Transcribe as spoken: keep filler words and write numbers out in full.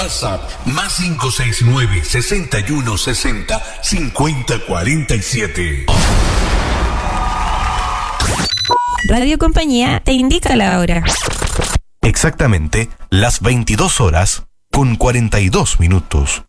WhatsApp más cinco seis nueve, seis uno seis cero, cinco cero cuatro siete. Radio Compañía te indica la hora. Exactamente las veintidós horas con cuarenta y dos minutos.